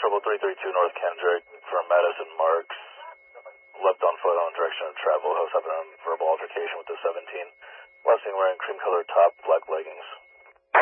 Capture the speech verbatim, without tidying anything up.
Trouble three three two North Kendrick from Madison Marks. Left on foot on direction of travel. House having a verbal altercation with the seventeen. Last seen wearing cream colored top, black leggings.